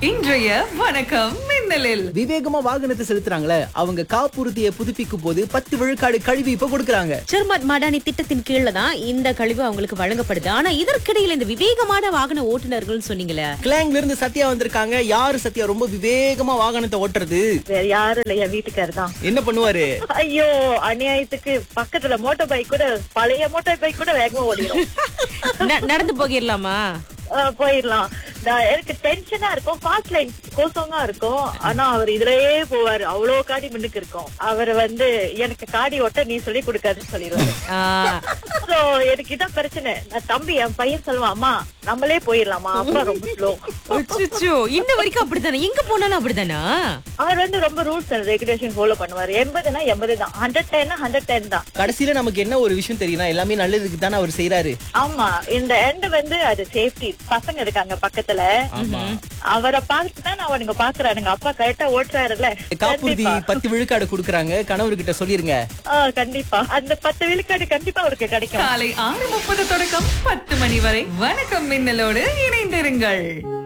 இன்றைய வணக்கம் மின்னலில் விவேகமா வாகனத்தை செலுத்துறாங்களே அவங்க காப்புறுதியை புதுப்பிக்கும் போது 10 விழுக்காடு கழிவு இப்ப கொடுக்கறாங்க. சர்மட் மடானி திட்டத்தின் கீழ தான் இந்த கழிவு அவங்களுக்கு வழங்கப்படுது. ஆனா இதற்கிடையில இந்த விவேகமான வாகன ஓட்டுநர்கள் சொன்னீங்களே, கிளாங்ல இருந்து சத்யா வந்திருக்காங்க. யாரு சத்யா ரொம்ப விவேகமா வாகனத்தை ஓட்டுறது? வேற யாரும் இல்ல, என் வீட்டுக்காரர் தான். என்ன பண்ணுவாரு? ஐயோ, அநியாயத்துக்கு பக்கத்துல மோட்டார் பைக் கூட, பழைய மோட்டார் பைக் கூட வேகமா ஓடிடும். நடந்து போகிடலாமா? போயிடலாம். எனக்கு டென்ஷனா இருக்கும், ஃபாஸ்ட் லைன் கோசமா இருக்கும். ஆனா அவர் இதுலயே போவாரு, அவ்வளவு காடி முன்னுக்கு இருக்கும். அவர் எனக்கு காடி ஓட்ட நீ சொல்லி கொடுக்காதுன்னு சொல்லிடுவாரு. சோ எனக்கு இதான் பிரச்சனை. நான் தம்பி, என் பையன் சொல்லுவான், அம்மா நம்மளே போயிடலாமா, அப்பா ரொம்ப ஸ்லோ. இன்ன வரைக்கும் அப்படித்தானே? எங்க போனாலும் அப்படித்தானா? அவர் ரொம்ப ரூல்ஸ் அண்ட் ரெகுலேஷன் ஃபாலோ பண்ணுவாரு. 80னா 80 தான், 110னா 110 தான். கடைசியில நமக்கு என்ன ஒரு விஷயம் தெரியும்னா, எல்லாமே நல்லதுக்கு தானே அவர் செய்யறாரு. ஆமா, இந்த எண்ட் அது சேஃப்டி. பசங்க இருக்காங்க பக்கத்துல, அவரை பார்த்துதான் அவனுங்க பாக்குறானுங்க, அப்பா கரெக்டா ஓட்டுறாருல்ல. காப்புறுதி 10 விழுக்காடு கொடுக்கறாங்க. கணவர்கிட்ட சொல்லிருங்க. கண்டிப்பா அந்த 10 விழுக்காடு கண்டிப்பா அவருக்கு கிடைக்கும். காலை 6:30 தொடக்கம் 10 மணி வரை வணக்கம் மின்னலோடு இணைந்திருங்கள்.